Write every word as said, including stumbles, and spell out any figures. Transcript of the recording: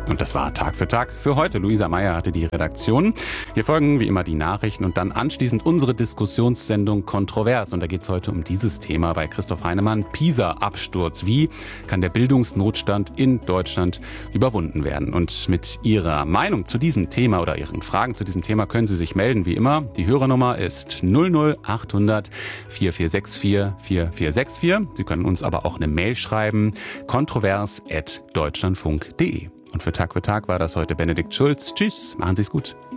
Und das war Tag für Tag für heute. Luisa Meyer hatte die Redaktion. Hier folgen wie immer die Nachrichten und dann anschließend unsere Diskussionssendung Kontrovers. Und da geht es heute um dieses Thema bei Christoph Heinemann. PISA-Absturz. Wie kann der Bildungsnotstand in Deutschland überwunden werden? Und mit Ihrer Meinung zu diesem Thema oder Ihren Fragen zu diesem Thema können Sie sich melden, wie immer. Die Hörernummer ist null null acht hundert vier vier sechs vier vier vier sechs vier. Sie können uns aber auch eine Mail schreiben. kontrovers at deutschlandfunk punkt de. Und für Tag für Tag war das heute Benedikt Schulz. Tschüss, machen Sie es gut.